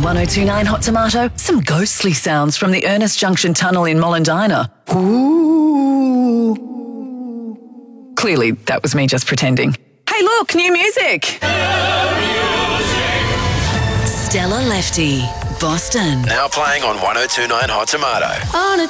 1029 Hot Tomato, some ghostly sounds from the Ernest Junction Tunnel in Mollendina. Ooh. Clearly, that was me just pretending. Hey, look, new music. Stella Lefty, Boston. Now playing on 1029 Hot Tomato. On a